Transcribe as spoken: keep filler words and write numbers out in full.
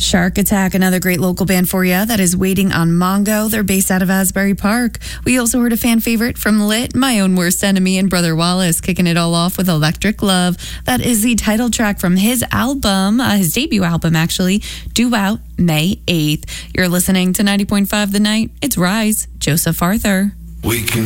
Shark Attack, another great local band for you that is waiting on Mongo. They're based out of Asbury Park. We also heard a fan favorite from Lit, My Own Worst Enemy, and Brother Wallace, kicking it all off with Electric Love. That is the title track from his album, uh, his debut album, actually, due out May eighth. You're listening to ninety point five The Night. It's Rise, Joseph Arthur. We can